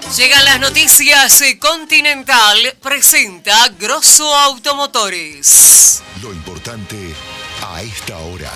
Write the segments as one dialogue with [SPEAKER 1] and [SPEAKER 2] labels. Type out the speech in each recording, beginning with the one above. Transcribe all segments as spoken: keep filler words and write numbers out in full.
[SPEAKER 1] Llegan las noticias. Continental presenta Grosso Automotores.
[SPEAKER 2] Lo importante a esta hora.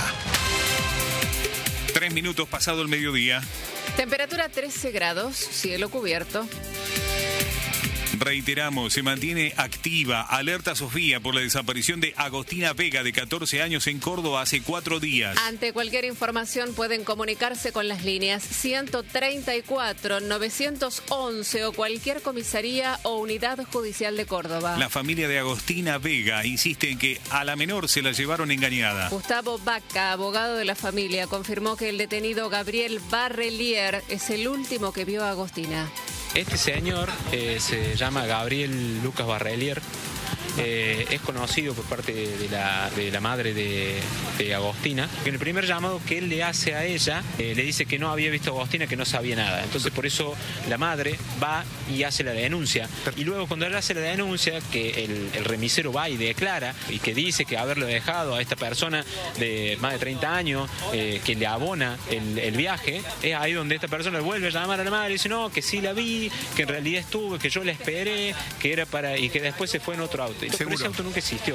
[SPEAKER 3] Tres minutos pasado el mediodía.
[SPEAKER 4] Temperatura trece grados, cielo cubierto.
[SPEAKER 3] Reiteramos, se mantiene activa Alerta Sofía por la desaparición de Agostina Vega, de catorce años, en Córdoba hace cuatro días.
[SPEAKER 4] Ante cualquier información pueden comunicarse con las líneas ciento treinta y cuatro, novecientos once o cualquier comisaría o unidad judicial de Córdoba.
[SPEAKER 3] La familia de Agostina Vega insiste en que a la menor se la llevaron engañada.
[SPEAKER 4] Gustavo Vaca, abogado de la familia, confirmó que el detenido Gabriel Barrelier es el último que vio a Agostina.
[SPEAKER 5] Este señor eh, se llama Gabriel Lucas Barrelier, eh, es conocido por parte de la, de la madre de, de Agostina. En el primer llamado que él le hace a ella, eh, le dice que no había visto a Agostina, que no sabía nada. Entonces por eso la madre va y hace la denuncia. Y luego cuando él hace la denuncia, que el, el remisero va y declara, y que dice que haberlo dejado a esta persona de más de treinta años, eh, que le abona el, el viaje, es ahí donde esta persona vuelve a llamar a la madre y dice, no, que sí la vi, que en realidad estuve, que yo la esperé, que era para, y que después se fue en otro auto. Pero ese auto nunca existió.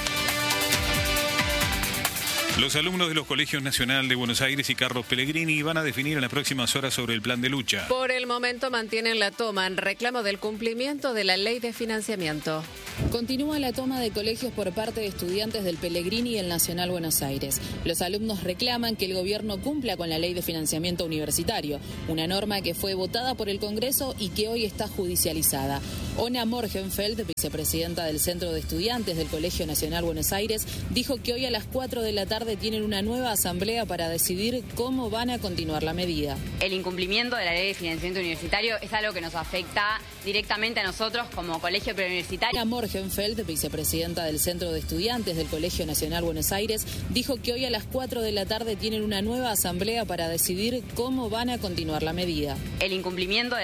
[SPEAKER 3] Los alumnos de los Colegios Nacional de Buenos Aires y Carlos Pellegrini van a definir en las próximas horas sobre el plan de lucha.
[SPEAKER 4] Por el momento mantienen la toma en reclamo del cumplimiento de la ley de financiamiento.
[SPEAKER 6] Continúa la toma de colegios por parte de estudiantes del Pellegrini y el Nacional Buenos Aires. Los alumnos reclaman que el gobierno cumpla con la ley de financiamiento universitario, una norma que fue votada por el Congreso y que hoy está judicializada. Ona Morgenfeld, vicepresidenta del Centro de Estudiantes del Colegio Nacional Buenos Aires, dijo que hoy a las cuatro de la tarde tienen una nueva asamblea para decidir cómo van a continuar la medida.
[SPEAKER 7] El incumplimiento de la ley de financiamiento universitario es algo que nos afecta directamente a nosotros como colegio preuniversitario.
[SPEAKER 6] Ona Morgenfeld, vicepresidenta del Centro de Estudiantes del Colegio Nacional Buenos Aires, dijo que hoy a las cuatro de la tarde tienen una nueva asamblea para decidir cómo van a continuar la medida.
[SPEAKER 7] El incumplimiento de